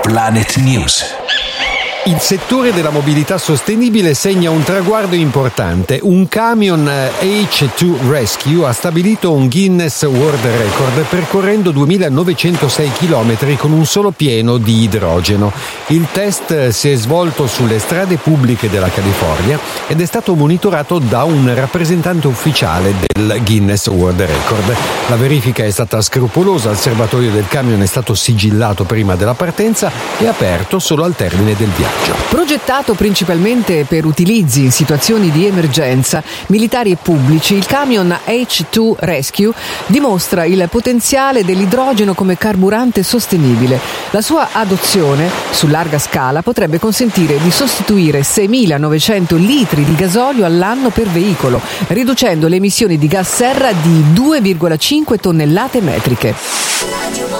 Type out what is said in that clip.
Planet News. Il settore della mobilità sostenibile segna un traguardo importante. Un camion H2 Rescue ha stabilito un Guinness World Record percorrendo 2.906 km con un solo pieno di idrogeno. Il test si è svolto sulle strade pubbliche della California ed è stato monitorato da un rappresentante ufficiale del Guinness World Record. La verifica è stata scrupolosa, il serbatoio del camion è stato sigillato prima della partenza e aperto solo al termine del viaggio. Progettato principalmente per utilizzi in situazioni di emergenza, militari e pubblici, il camion H2 Rescue dimostra il potenziale dell'idrogeno come carburante sostenibile. La sua adozione su larga scala potrebbe consentire di sostituire 6.900 litri di gasolio all'anno per veicolo, riducendo le emissioni di gas serra di 2,5 tonnellate metriche.